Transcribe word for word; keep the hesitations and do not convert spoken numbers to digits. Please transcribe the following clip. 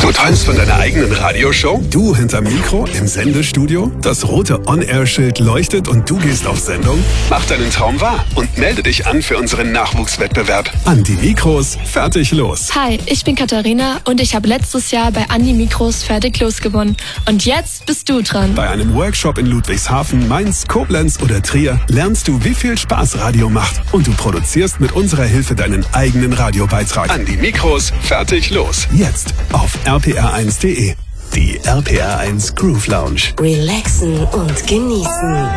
Du träumst von deiner eigenen Radioshow? Du hinterm Mikro im Sendestudio? Das rote On-Air-Schild leuchtet und du gehst auf Sendung? Mach deinen Traum wahr und melde dich an für unseren Nachwuchswettbewerb. An die Mikros, fertig, los. Hi, ich bin Katharina und ich habe letztes Jahr bei An die Mikros fertig los gewonnen. Und jetzt bist du dran. Bei einem Workshop in Ludwigshafen, Mainz, Koblenz oder Trier lernst du, wie viel Spaß Radio macht. Und du produzierst mit unserer Hilfe deinen eigenen Radiobeitrag. An die Mikros, fertig, los. Jetzt auf r p r eins punkt d e. Die R P R eins Groove Lounge. Relaxen und genießen.